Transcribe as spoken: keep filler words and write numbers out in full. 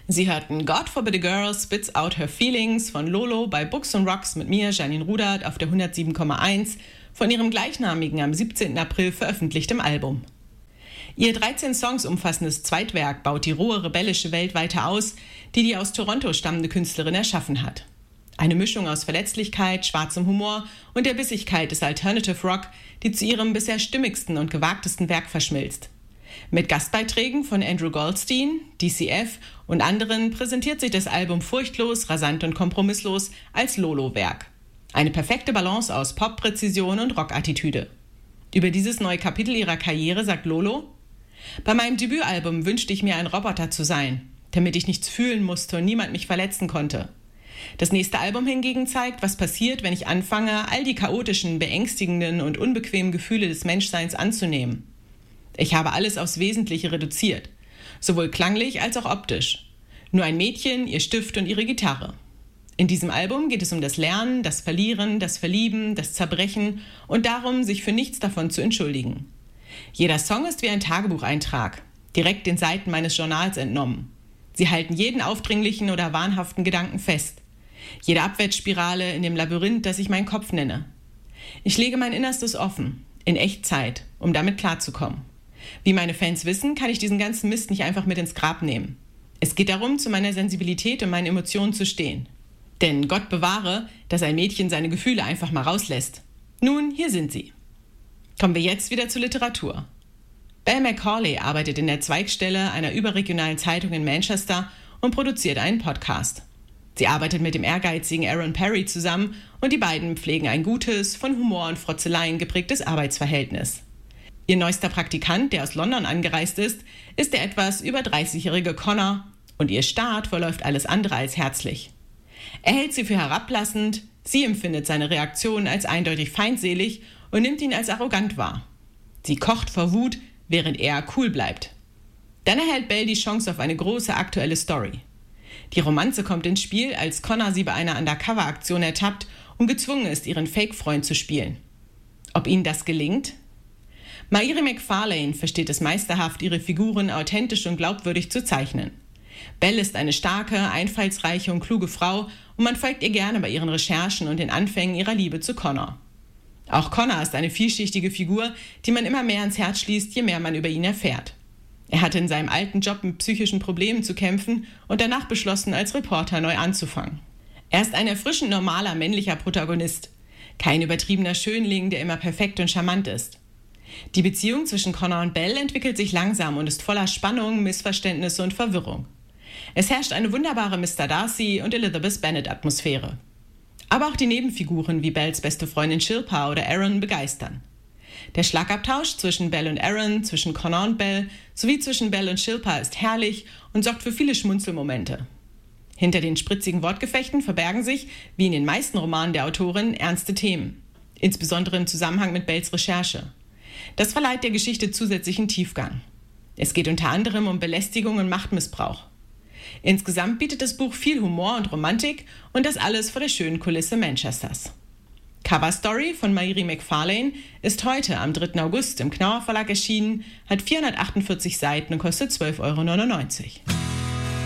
Sie hörten God Forbid a Girl Spits Out Her Feelings von Lolo bei Books and Rocks mit mir, Janine Rudert, auf der hundertsieben Komma eins von ihrem gleichnamigen am siebzehnten April veröffentlichtem Album. Ihr dreizehn Songs umfassendes Zweitwerk baut die rohe, rebellische Welt weiter aus, die die aus Toronto stammende Künstlerin erschaffen hat. Eine Mischung aus Verletzlichkeit, schwarzem Humor und der Bissigkeit des Alternative Rock, die zu ihrem bisher stimmigsten und gewagtesten Werk verschmilzt. Mit Gastbeiträgen von Andrew Goldstein, D C F und anderen präsentiert sich das Album furchtlos, rasant und kompromisslos als Lolo-Werk. Eine perfekte Balance aus Pop-Präzision und Rock-Attitüde. Über dieses neue Kapitel ihrer Karriere sagt Lolo: Bei meinem Debütalbum wünschte ich mir, ein Roboter zu sein, damit ich nichts fühlen musste und niemand mich verletzen konnte. Das nächste Album hingegen zeigt, was passiert, wenn ich anfange, all die chaotischen, beängstigenden und unbequemen Gefühle des Menschseins anzunehmen. Ich habe alles aufs Wesentliche reduziert, sowohl klanglich als auch optisch. Nur ein Mädchen, ihr Stift und ihre Gitarre. In diesem Album geht es um das Lernen, das Verlieren, das Verlieben, das Zerbrechen und darum, sich für nichts davon zu entschuldigen. Jeder Song ist wie ein Tagebucheintrag, direkt den Seiten meines Journals entnommen. Sie halten jeden aufdringlichen oder wahnhaften Gedanken fest. Jede Abwärtsspirale in dem Labyrinth, das ich meinen Kopf nenne. Ich lege mein Innerstes offen, in Echtzeit, um damit klarzukommen. Wie meine Fans wissen, kann ich diesen ganzen Mist nicht einfach mit ins Grab nehmen. Es geht darum, zu meiner Sensibilität und meinen Emotionen zu stehen. Denn Gott bewahre, dass ein Mädchen seine Gefühle einfach mal rauslässt. Nun, hier sind sie. Kommen wir jetzt wieder zur Literatur. Belle Macaulay arbeitet in der Zweigstelle einer überregionalen Zeitung in Manchester und produziert einen Podcast. Sie arbeitet mit dem ehrgeizigen Aaron Perry zusammen und die beiden pflegen ein gutes, von Humor und Frotzeleien geprägtes Arbeitsverhältnis. Ihr neuester Praktikant, der aus London angereist ist, ist der etwas über dreißigjährige Connor und ihr Start verläuft alles andere als herzlich. Er hält sie für herablassend, sie empfindet seine Reaktionen als eindeutig feindselig und nimmt ihn als arrogant wahr. Sie kocht vor Wut, während er cool bleibt. Dann erhält Belle die Chance auf eine große aktuelle Story. Die Romanze kommt ins Spiel, als Connor sie bei einer Undercover-Aktion ertappt und gezwungen ist, ihren Fake-Freund zu spielen. Ob ihnen das gelingt? Mairi McFarlane versteht es meisterhaft, ihre Figuren authentisch und glaubwürdig zu zeichnen. Belle ist eine starke, einfallsreiche und kluge Frau und man folgt ihr gerne bei ihren Recherchen und den Anfängen ihrer Liebe zu Connor. Auch Connor ist eine vielschichtige Figur, die man immer mehr ans Herz schließt, je mehr man über ihn erfährt. Er hatte in seinem alten Job mit psychischen Problemen zu kämpfen und danach beschlossen, als Reporter neu anzufangen. Er ist ein erfrischend normaler männlicher Protagonist. Kein übertriebener Schönling, der immer perfekt und charmant ist. Die Beziehung zwischen Connor und Belle entwickelt sich langsam und ist voller Spannung, Missverständnisse und Verwirrung. Es herrscht eine wunderbare Mister Darcy und Elizabeth Bennet-Atmosphäre. Aber auch die Nebenfiguren wie Belles beste Freundin Shilpa oder Aaron begeistern. Der Schlagabtausch zwischen Belle und Aaron, zwischen Connor und Belle sowie zwischen Belle und Shilpa ist herrlich und sorgt für viele Schmunzelmomente. Hinter den spritzigen Wortgefechten verbergen sich, wie in den meisten Romanen der Autorin, ernste Themen. Insbesondere im Zusammenhang mit Belles Recherche. Das verleiht der Geschichte zusätzlichen Tiefgang. Es geht unter anderem um Belästigung und Machtmissbrauch. Insgesamt bietet das Buch viel Humor und Romantik und das alles vor der schönen Kulisse Manchesters. Cover Story von Mairi McFarlane ist heute am dritten August im Knauer Verlag erschienen, hat vierhundertachtundvierzig Seiten und kostet zwölf Euro neunundneunzig.